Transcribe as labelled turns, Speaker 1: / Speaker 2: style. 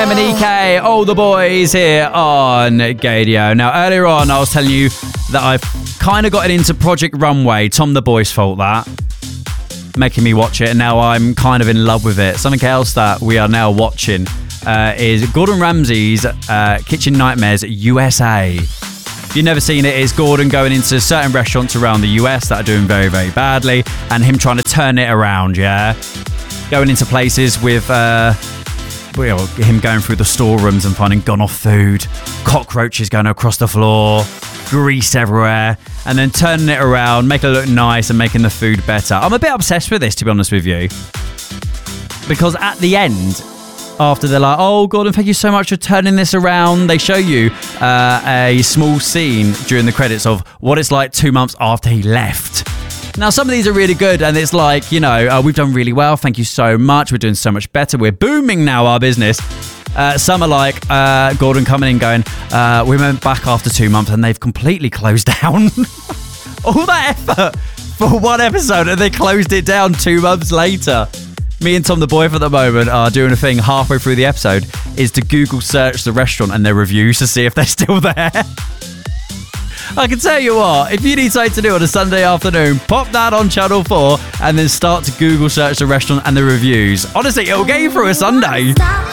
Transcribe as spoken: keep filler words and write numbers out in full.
Speaker 1: M and E K, all the boys here on Gadio. Now, earlier on, I was telling you that I've kind of gotten into Project Runway. Tom the Boy's fault, that. Making me watch it, and now I'm kind of in love with it. Something else that we are now watching uh, is Gordon Ramsay's uh, Kitchen Nightmares U S A. If you've never seen it, it's Gordon going into certain restaurants around the U S that are doing very, very badly, and him trying to turn it around, yeah? Going into places with... Uh, Well, him going through the storerooms and finding gone off food, cockroaches going across the floor, grease everywhere, and then turning it around, making it look nice and making the food better. I'm a bit obsessed with this, to be honest with you. Because at the end, after they're like, oh, Gordon, thank you so much for turning this around, they show you uh, a small scene during the credits of what it's like two months after he left. Now, some of these are really good, and it's like, you know, uh, we've done really well. Thank you so much. We're doing so much better. We're booming now, our business. Uh, some are like uh, Gordon coming in going, uh, we went back after two months and they've completely closed down. All that effort for one episode and they closed it down two months later. Me and Tom the Boy for the moment are doing a thing halfway through the episode is to Google search the restaurant and their reviews to see if they're still there. I can tell you what, if you need something to do on a Sunday afternoon, pop that on Channel four and then start to Google search the restaurant and the reviews. Honestly, it'll get you through a Sunday.